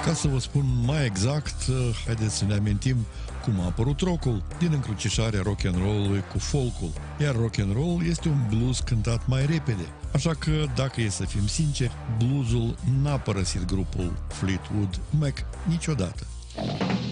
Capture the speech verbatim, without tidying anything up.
Ca să vă spun mai exact, haideți să ne amintim cum a apărut rockul, din încrucișarea rock'n'roll-ului cu folkul, iar rock'n'roll este un blues cântat mai repede. Așa că, dacă e să fim sinceri, bluesul n-a părăsit grupul Fleetwood Mac niciodată.